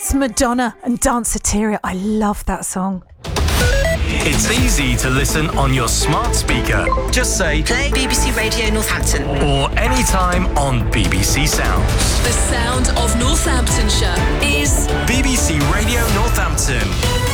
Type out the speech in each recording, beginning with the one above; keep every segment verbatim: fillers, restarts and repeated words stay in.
It's Madonna and Danceteria. I love that song. It's easy to listen on your smart speaker. Just say, play B B C Radio Northampton. Or anytime on B B C Sounds. The sound of Northamptonshire is B B C Radio Northampton.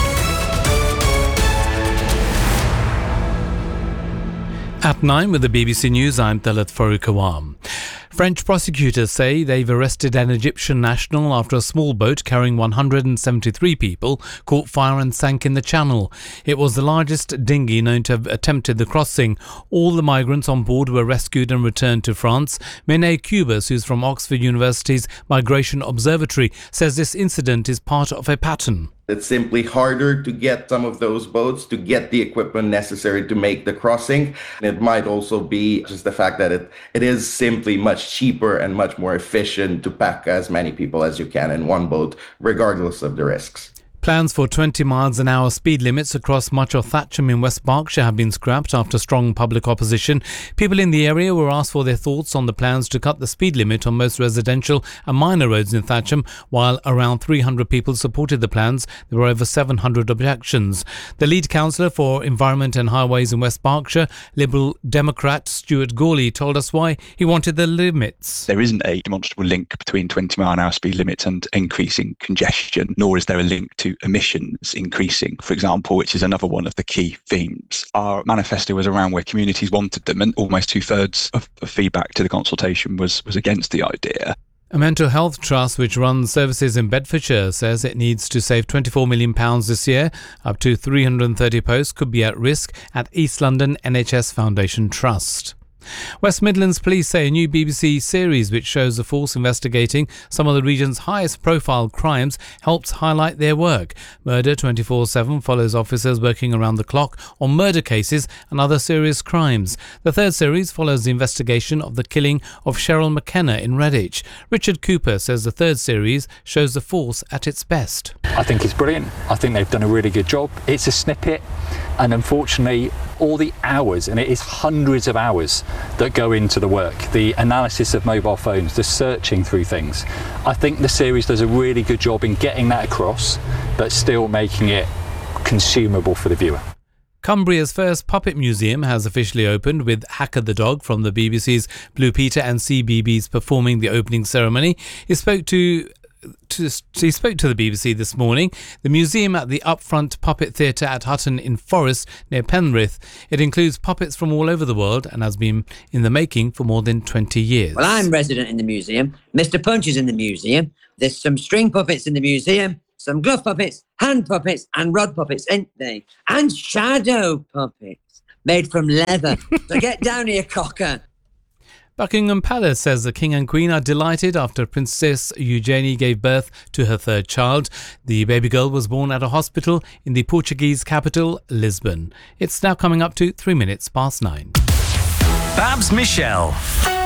At nine with the B B C News, I'm Talat Farooq. French prosecutors say they've arrested an Egyptian national after a small boat carrying one hundred seventy-three people caught fire and sank in the Channel. It was the largest dinghy known to have attempted the crossing. All the migrants on board were rescued and returned to France. Mene Cubas, who's from Oxford University's Migration Observatory, says this incident is part of a pattern. It's simply harder to get some of those boats to get the equipment necessary to make the crossing. It might also be just the fact that it, it is simply much cheaper and much more efficient to pack as many people as you can in one boat, regardless of the risks. Plans for twenty miles an hour speed limits across much of Thatcham in West Berkshire have been scrapped after strong public opposition. People in the area were asked for their thoughts on the plans to cut the speed limit on most residential and minor roads in Thatcham. While around three hundred people supported the plans, there were over seven hundred objections. The lead councillor for Environment and Highways in West Berkshire, Liberal Democrat Stuart Gawley, told us why he wanted the limits. There isn't a demonstrable link between twenty mile an hour speed limits and increasing congestion, nor is there a link to emissions increasing, for example, which is another one of the key themes. Our manifesto was around where communities wanted them, and almost two-thirds of, of feedback to the consultation was, was against the idea. A mental health trust which runs services in Bedfordshire says it needs to save twenty-four million pounds this year. Up to three hundred thirty posts could be at risk at East London N H S Foundation Trust. West Midlands Police say a new B B C series which shows the force investigating some of the region's highest profile crimes helps highlight their work. Murder twenty-four seven follows officers working around the clock on murder cases and other serious crimes. The third series follows the investigation of the killing of Cheryl McKenna in Redditch. Richard Cooper says the third series shows the force at its best. I think it's brilliant. I think they've done a really good job. It's a snippet, and unfortunately all the hours, and it is hundreds of hours that go into the work, the analysis of mobile phones, the searching through things. I think the series does a really good job in getting that across, but still making it consumable for the viewer. Cumbria's first puppet museum has officially opened, with Hacker the dog from the B B C's Blue Peter and C B B S performing the opening ceremony. He spoke to To, he spoke to the B B C this morning. The museum at the Upfront Puppet Theatre at Hutton in Forest near Penrith. It includes puppets from all over the world and has been in the making for more than twenty years. Well, I'm resident in the museum. Mister Punch is in the museum. There's some string puppets in the museum, some glove puppets, hand puppets and rod puppets, ain't they? And shadow puppets made from leather. So get down here, cocker. Buckingham Palace says the King and Queen are delighted after Princess Eugenie gave birth to her third child. The baby girl was born at a hospital in the Portuguese capital, Lisbon. It's now coming up to three minutes past nine. Babs Michelle.